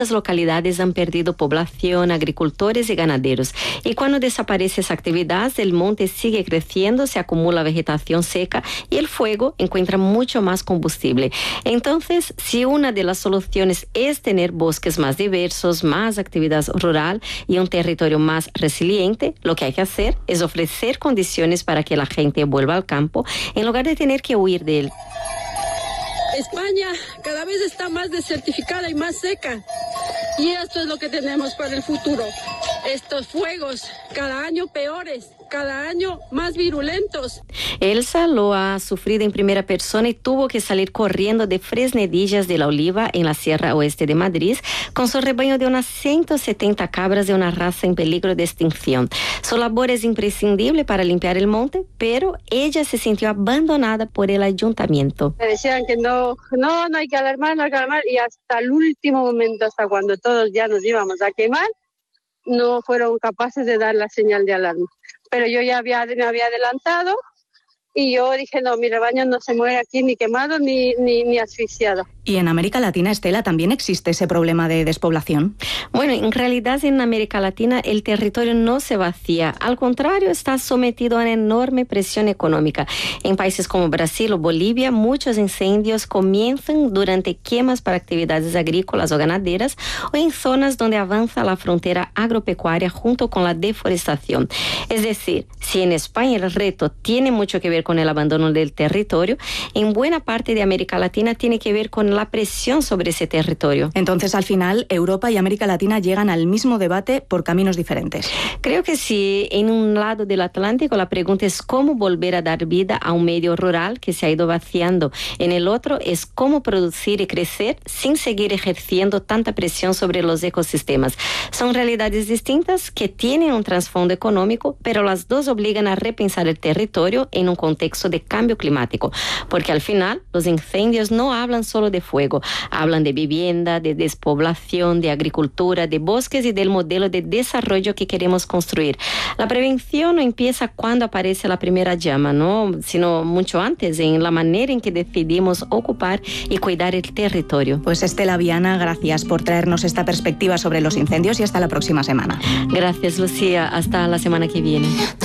Las localidades han perdido población, agricultores y ganaderos. Y cuando desaparece esa actividad, el monte sigue creciendo, se acumula vegetación seca y el fuego encuentra mucho más combustible. Entonces, si una de las soluciones es tener bosques más diversos, más actividad rural y un territorio más resiliente, lo que hay que hacer es ofrecer condiciones para que la gente vuelva al campo en lugar de tener que huir de él. España cada vez está más desertificada y más seca. Y esto es lo que tenemos para el futuro. Estos fuegos cada año peores, cada año más virulentos. Elsa lo ha sufrido en primera persona y tuvo que salir corriendo de Fresnedillas de la Oliva en la Sierra Oeste de Madrid con su rebaño de unas 170 cabras de una raza en peligro de extinción. Su labor es imprescindible para limpiar el monte, pero ella se sintió abandonada por el ayuntamiento. Me decían que no hay que alarmar, y hasta el último momento, hasta cuando todos ya nos íbamos a quemar, no fueron capaces de dar la señal de alarma. Pero yo ya me había adelantado y yo dije, no, mi rebaño no se muere aquí ni quemado ni asfixiado. ¿Y en América Latina, Estela, también existe ese problema de despoblación? Bueno, en realidad en América Latina el territorio no se vacía. Al contrario, está sometido a una enorme presión económica. En países como Brasil o Bolivia, muchos incendios comienzan durante quemas para actividades agrícolas o ganaderas o en zonas donde avanza la frontera agropecuaria junto con la deforestación. Es decir, si en España el reto tiene mucho que ver con el abandono del territorio, en buena parte de América Latina tiene que ver con la presión sobre ese territorio. Entonces, al final, Europa y América Latina llegan al mismo debate por caminos diferentes. Creo que sí. En un lado del Atlántico la pregunta es cómo volver a dar vida a un medio rural que se ha ido vaciando. En el otro es cómo producir y crecer sin seguir ejerciendo tanta presión sobre los ecosistemas. Son realidades distintas que tienen un trasfondo económico, pero las dos obligan a repensar el territorio en un contexto de cambio climático, porque al final los incendios no hablan solo de fuego, hablan de vivienda, de despoblación, de agricultura, de bosques y del modelo de desarrollo que queremos construir. La prevención no empieza cuando aparece la primera llama, ¿no? Sino mucho antes, en la manera en que decidimos ocupar y cuidar el territorio. Pues Estela Viana, gracias por traernos esta perspectiva sobre los incendios y hasta la próxima semana. Gracias, Lucía. Hasta la semana que viene.